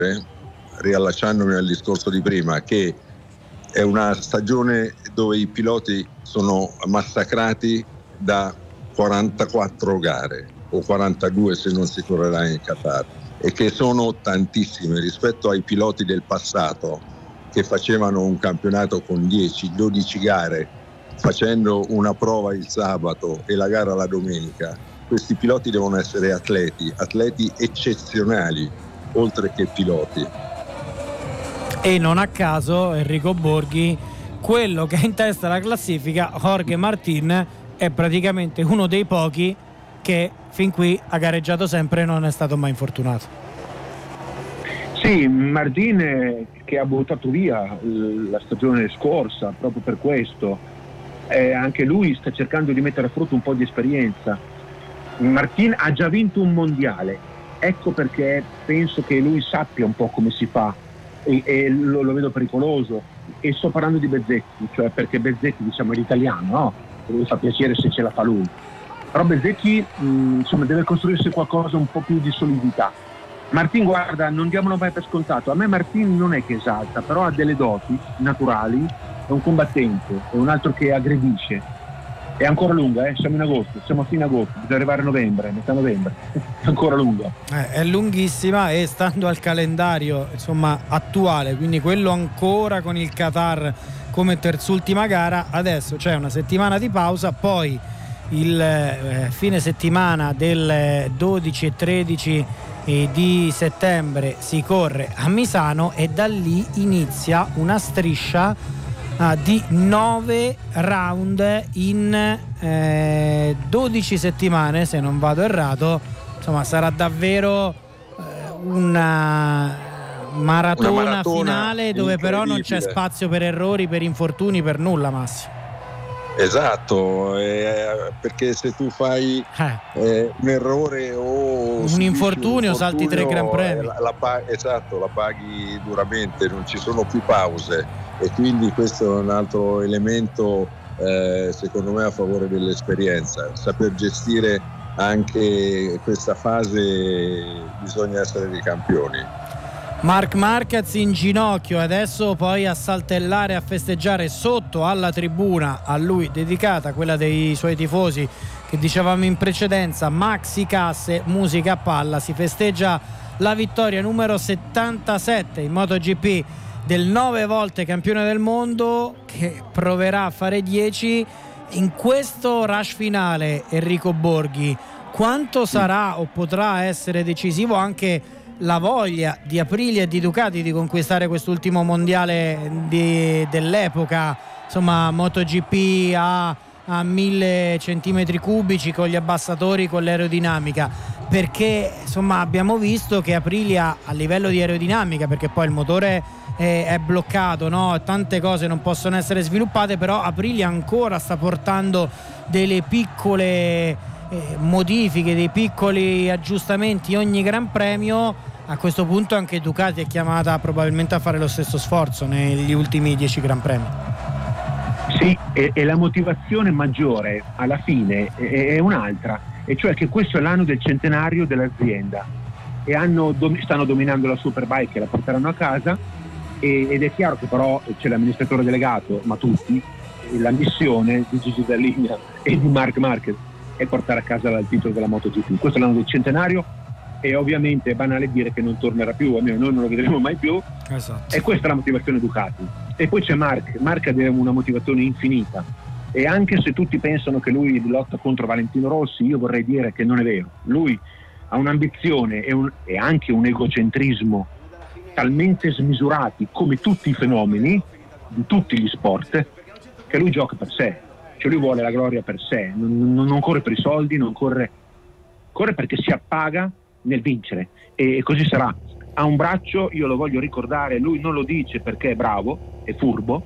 riallacciandomi al discorso di prima, che è una stagione dove i piloti sono massacrati da 44 gare o 42 se non si correrà in Qatar, e che sono tantissime rispetto ai piloti del passato che facevano un campionato con 10-12 gare, facendo una prova il sabato e la gara la domenica. Questi piloti devono essere atleti eccezionali, oltre che piloti. E non a caso Enrico Borghi, quello che è in testa alla classifica, Jorge Martin, è praticamente uno dei pochi che fin qui ha gareggiato sempre e non è stato mai infortunato. Sì, Martin che ha buttato via la stagione scorsa proprio per questo, anche lui sta cercando di mettere a frutto un po' di esperienza. Martin ha già vinto un mondiale, ecco perché penso che lui sappia un po' come si fa, e lo vedo pericoloso. E sto parlando di Bezzecchi, cioè perché Bezzecchi, diciamo, è l'italiano, no? Mi fa piacere se ce la fa lui, però Bezzecchi insomma deve costruirsi qualcosa un po' più di solidità. Martin, guarda, non diamolo mai per scontato, a me Martin non è che esalta, però ha delle doti naturali, è un combattente, è un altro che aggredisce. È ancora lunga, siamo in agosto, siamo a fine agosto, bisogna arrivare a novembre, metà novembre, è ancora lunga. È lunghissima, e stando al calendario insomma attuale, quindi quello ancora con il Qatar come terzultima gara, adesso c'è una settimana di pausa, poi il fine settimana del 12 e 13 di settembre si corre a Misano, e da lì inizia una striscia di 9 round in 12 settimane, se non vado errato. Insomma, sarà davvero una maratona finale dove però non c'è spazio per errori, per infortuni, per nulla, Massimo. Esatto, perché se tu fai un errore o un infortunio salti 3 Gran Premi, la paghi duramente, non ci sono più pause, e quindi questo è un altro elemento secondo me a favore dell'esperienza. Saper gestire anche questa fase, bisogna essere dei campioni. Marc Marquez in ginocchio, adesso poi a saltellare, a festeggiare sotto alla tribuna a lui dedicata, quella dei suoi tifosi che dicevamo in precedenza, maxi casse, musica a palla. Si festeggia la vittoria numero 77 in MotoGP del 9 volte campione del mondo, che proverà a fare 10 in questo rush finale. Enrico Borghi, quanto sarà o potrà essere decisivo anche la voglia di Aprilia e di Ducati di conquistare quest'ultimo mondiale dell'epoca, insomma MotoGP a 1000 centimetri cubici, con gli abbassatori, con l'aerodinamica, perché insomma abbiamo visto che Aprilia a livello di aerodinamica, perché poi il motore è bloccato, no? Tante cose non possono essere sviluppate, però Aprilia ancora sta portando delle piccole modifiche, dei piccoli aggiustamenti ogni Gran Premio. A questo punto anche Ducati è chiamata probabilmente a fare lo stesso sforzo negli ultimi 10 Gran Premi. Sì, e la motivazione maggiore alla fine è un'altra, e cioè che questo è l'anno del centenario dell'azienda, e stanno dominando la Superbike e la porteranno a casa, ed è chiaro che però c'è l'amministratore delegato, ma tutti, la missione di Gigi Dall'Igna e di Marc Marquez è portare a casa il titolo della MotoGP. Questo è l'anno del centenario, e ovviamente è banale dire che non tornerà più, almeno noi non lo vedremo mai più. Esatto. E questa è la motivazione Ducati. E poi c'è Marc ha una motivazione infinita, e anche se tutti pensano che lui lotta contro Valentino Rossi, io vorrei dire che non è vero. Lui ha un'ambizione e anche un egocentrismo talmente smisurati, come tutti i fenomeni di tutti gli sport, che lui gioca per sé, cioè lui vuole la gloria per sé, non corre per i soldi, non corre perché si appaga nel vincere, e così sarà. Ha un braccio, io lo voglio ricordare, lui non lo dice perché è bravo, è furbo,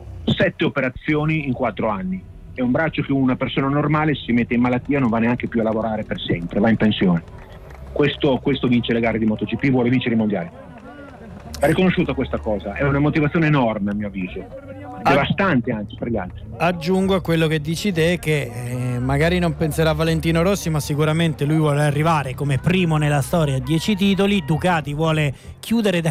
7 operazioni in 4 anni. È un braccio che una persona normale si mette in malattia, non va neanche più a lavorare per sempre, va in pensione. Questo vince le gare di MotoGP, vuole vincere i mondiali. È riconosciuta questa cosa, è una motivazione enorme a mio avviso, devastante anche per gli altri. Aggiungo a quello che dici te che magari non penserà a Valentino Rossi, ma sicuramente lui vuole arrivare come primo nella storia a 10 titoli. Ducati vuole chiudere da